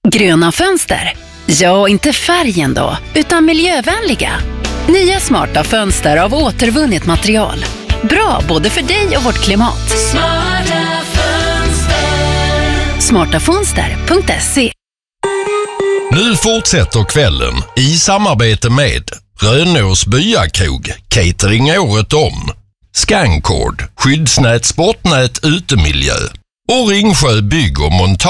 Gröna fönster? Ja, inte färgen då, utan miljövänliga. Nya smarta fönster av återvunnet material. Bra både för dig och vårt klimat. Smarta fönster. Smartafönster.se. Nu fortsätter kvällen i samarbete med Rönås Byakrog, catering året om, Scancord, skyddsnät, sportnät, utemiljö och Ringsjö bygg och montage.